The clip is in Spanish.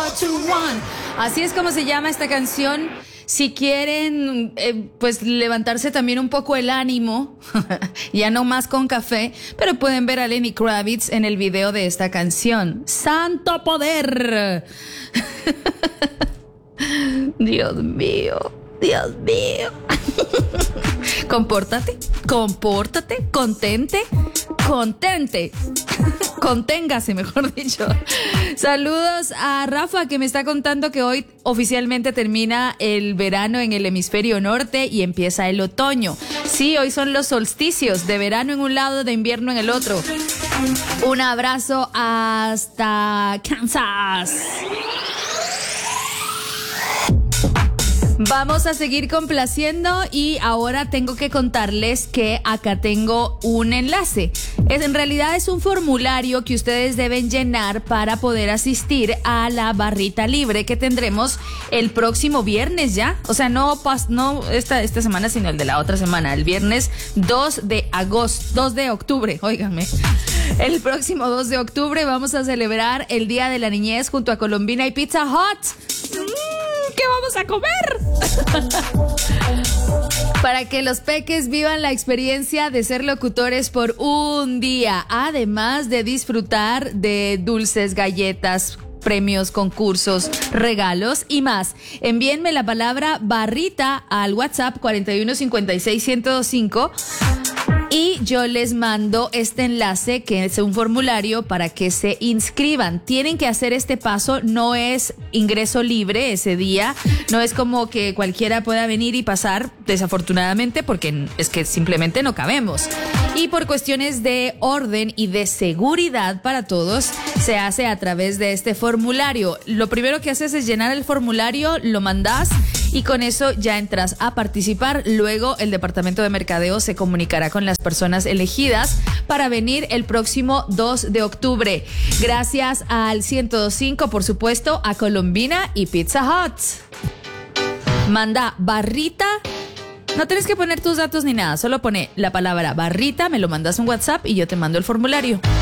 2, 1. Así es como se llama esta canción. Si quieren, pues levantarse también un poco el ánimo, ya no más con café, pero pueden ver a Lenny Kravitz en el video de esta canción. ¡Santo poder! Dios mío, Dios mío. Compórtate, contente. Conténgase, mejor dicho. Saludos a Rafa, que me está contando que hoy oficialmente termina el verano en el hemisferio norte y empieza el otoño. Sí, hoy son los solsticios, de verano en un lado, de invierno en el otro. Un abrazo hasta Kansas. Vamos a seguir complaciendo y ahora tengo que contarles que acá tengo un enlace. En realidad es un formulario que ustedes deben llenar para poder asistir a la barrita libre que tendremos el próximo viernes ya. O sea, no esta semana, sino el de la otra semana, el viernes 2 de octubre, óiganme. El próximo 2 de octubre vamos a celebrar el Día de la Niñez junto a Colombina y Pizza Hut. ¿Qué vamos a comer? Para que los peques vivan la experiencia de ser locutores por un día, además de disfrutar de dulces, galletas, premios, concursos, regalos y más. Envíenme la palabra barrita al WhatsApp 4156-1025 y yo les mando este enlace, que es un formulario para que se inscriban. Tienen que hacer este paso, no es ingreso libre ese día, no es como que cualquiera pueda venir y pasar, desafortunadamente, porque es que simplemente no cabemos. Y por cuestiones de orden y de seguridad para todos, se hace a través de este formulario. Lo primero que haces es llenar el formulario, lo mandas y con eso ya entras a participar. Luego el departamento de mercadeo se comunicará con las personas elegidas para venir el próximo 2 de octubre. Gracias al 102.5, por supuesto, a Colombina y Pizza Hut. Manda barrita. No tienes que poner tus datos ni nada, solo pone la palabra barrita, me lo mandas un WhatsApp y yo te mando el formulario.